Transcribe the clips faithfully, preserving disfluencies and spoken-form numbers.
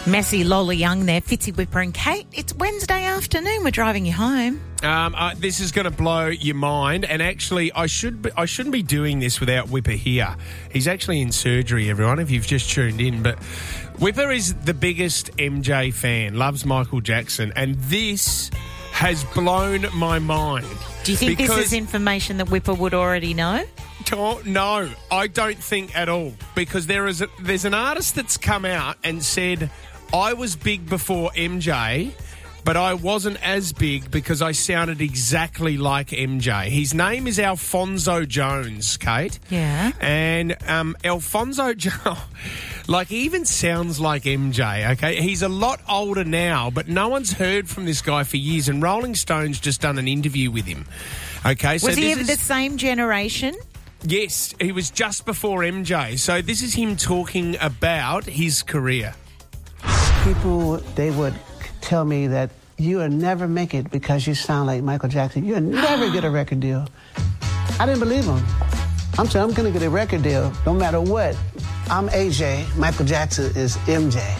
Messy, Lola Young there, Fitzy, Whipper and Kate. It's Wednesday afternoon. We're driving you home. Um, uh, this is going to blow your mind, and actually, I should be, I shouldn't be doing this without Whipper here. He's actually in surgery, everyone, if you've just tuned in. But Whipper is the biggest M J fan, loves Michael Jackson, and this has blown my mind. Do you think because, this is information that Whipper would already know? Oh, no, I don't think at all, because there is a, there's an artist that's come out and said, I was big before M J, but I wasn't as big because I sounded exactly like M J. His name is Alphonso Jones, Kate. Yeah. And um, Alphonso Jones, like, he even sounds like M J, okay? He's a lot older now, but no one's heard from this guy for years, and Rolling Stone's just done an interview with him. Okay, so Was he this of is, the same generation? Yes, he was just before M J. So this is him talking about his career. People, they would tell me that you will never make it because you sound like Michael Jackson. You'll never get a record deal. I didn't believe them. I'm saying I'm going to get a record deal no matter what. I'm A J. Michael Jackson is M J.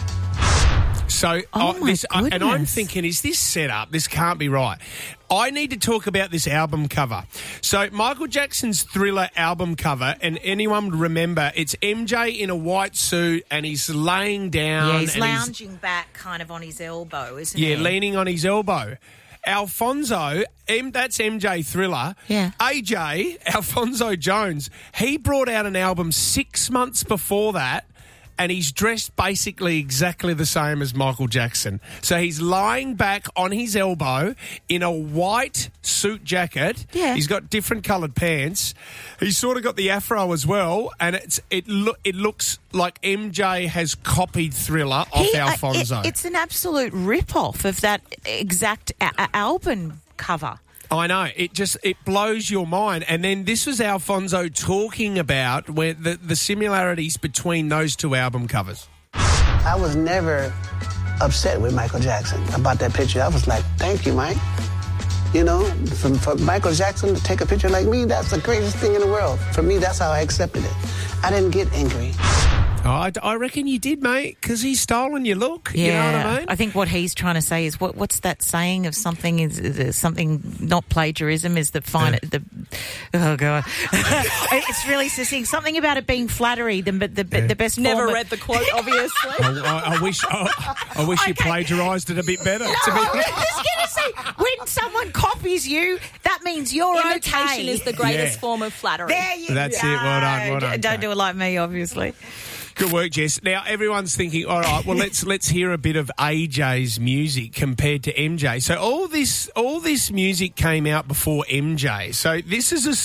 So, Oh uh, my this, uh, and I'm goodness. thinking, is this set up? This can't be right. I need to talk about this album cover. So, Michael Jackson's Thriller album cover, and anyone would remember, it's M J in a white suit, and he's laying down. Yeah, he's and lounging back kind of on his elbow, isn't Yeah, he? leaning on his elbow. Alfonso, M, that's M J Thriller. Yeah. A J, Alphonso Jones, he brought out an album six months before that, and he's dressed basically exactly the same as Michael Jackson. So he's lying back on his elbow in a white suit jacket. Yeah. He's got different coloured pants. He's sort of got the afro as well, and it's it lo- it looks like M J has copied Thriller off He- uh, Alfonso. it- it's an absolute rip-off of that exact a- a- album cover. I know. It just, it blows your mind. And then this was Alfonso talking about where the, the similarities between those two album covers. I was never upset with Michael Jackson about that picture. I was like, thank you, Mike. You know, for, for Michael Jackson to take a picture like me, that's the greatest thing in the world. For me, that's how I accepted it. I didn't get angry. Oh, I, I reckon you did, mate, because he's stolen your look. Yeah, You know what I mean? think what he's trying to say is what what's that saying of something is, is something not plagiarism is the fine Yeah. the oh god it's really saying something about it being flattery the the, Yeah. the best Never form of- read the quote, obviously. I, I, I wish I, I wish you Okay. plagiarised it a bit better. No, to be I was just going to say, when someone copies you, that means you're Imitation okay. is the greatest Yeah. form of flattery. There you That's go. it. Well done, well done, Don't Kate. do it like me, obviously. Good work, Jess. Now everyone's thinking, all right, well let's let's hear a bit of A J's music compared to M J. So all this all this music came out before M J. So this is a